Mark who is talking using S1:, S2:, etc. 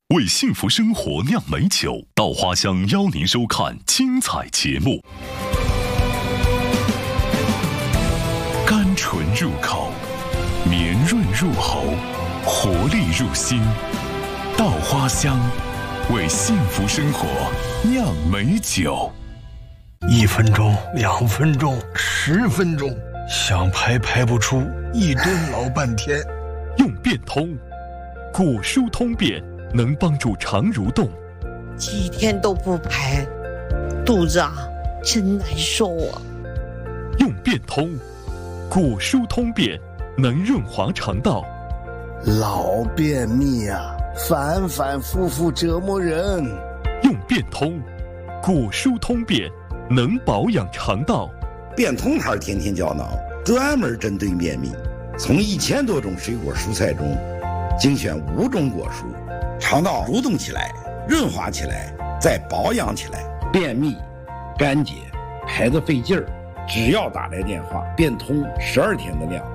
S1: 为幸福生活酿美酒，稻花香邀您收看精彩节目。甘醇入口，绵润入喉，活力入心。稻花香，为幸福生活酿美酒。
S2: 1分钟、2分钟、10分钟，想排排不出，一蹲老半天。
S1: 用变通，果蔬通便，能帮助肠蠕动。
S3: 几天都不排，肚子真难受啊。
S1: 用变通，果蔬通便，能润滑肠道。
S4: 老便秘反反复复折磨人。
S1: 用变通，果蔬通便，能保养肠道。
S5: 变通牌天天胶囊专门针对便秘，从1000多种水果蔬菜中精选5种果蔬，肠道蠕动起来，润滑起来，再保养起来。便秘、干结、排得费劲儿，只要打来电话，变通12天的量，